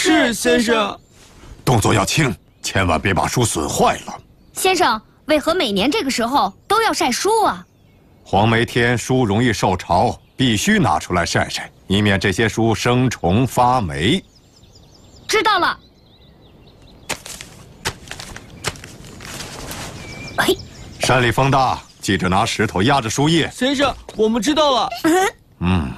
是，先生。 动作要轻，千万别把书损坏了。 先生，为何每年这个时候都要晒书啊？ 黄梅天书容易受潮，必须拿出来晒晒，以免这些书生虫发霉。 知道了。嘿， 山里风大，记着拿石头压着书叶。 先生，我们知道了。 嗯。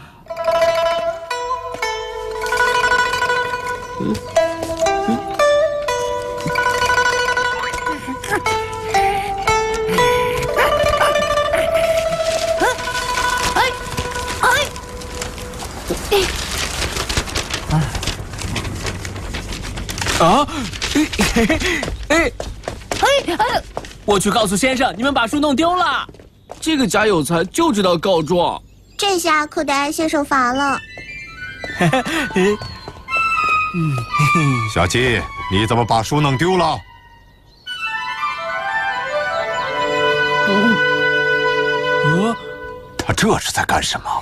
啊！我去告诉先生，你们把书弄丢了。这个假有才就知道告状， 这下可得挨先生罚了。 小鸡，你怎么把书弄丢了？他这是在干什么？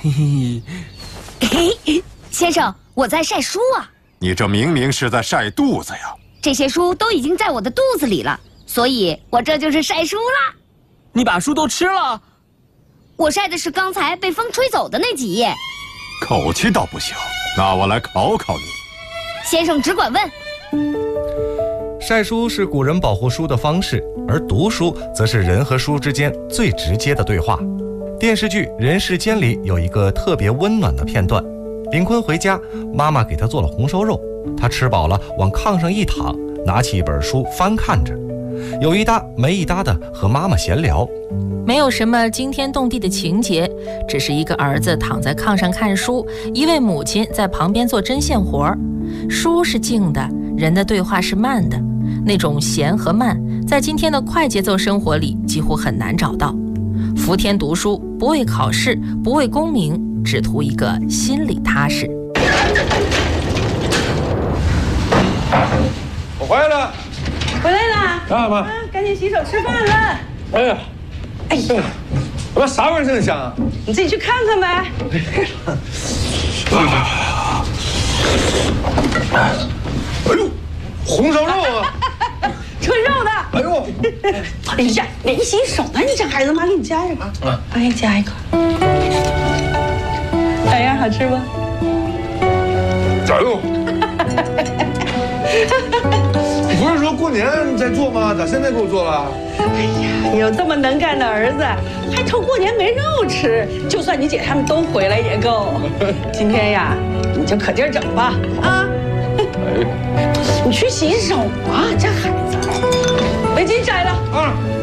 先生，我在晒书啊。 你这明明是在晒肚子呀！ 这些书都已经在我的肚子里了，所以我这就是晒书啦。 你把书都吃了？ 我晒的是刚才被风吹走的那几页。 口气倒不小，那我来考考你。 先生只管问。 晒书是古人保护书的方式，而读书则是人和书之间最直接的对话。电视剧《人世间》里有一个特别温暖的片段。林坤回家，妈妈给他做了红烧肉，他吃饱了往炕上一躺，拿起一本书翻看着，有一搭没一搭的和妈妈闲聊， 没有什么惊天动地的情节，只是一个儿子躺在炕上看书，一位母亲在旁边做针线活儿。书是静的，人的对话是慢的，那种闲和慢在今天的快节奏生活里几乎很难找到。伏天读书，不为考试，不为功名，只图一个心里踏实。 我回来了， 回来了， 啊妈， 赶紧洗手吃饭了。 哎呀， 哎呀， 我啥味儿这么香啊？ 你自己去看看呗。 哎呦，红烧肉啊！ 纯肉的。 哎呦， 哎呀，没洗手呢，你这孩子，妈给你加一个。哎，加一个。咋样，好吃不？ 哎呦，不是说过年再做吗？咋现在给我做了？ 哎呀，有这么能干的儿子，还愁过年没肉吃？就算你姐他们都回来也够。今天呀，你就可劲儿整吧，啊！你去洗手啊，这孩子。围巾摘了。 啊。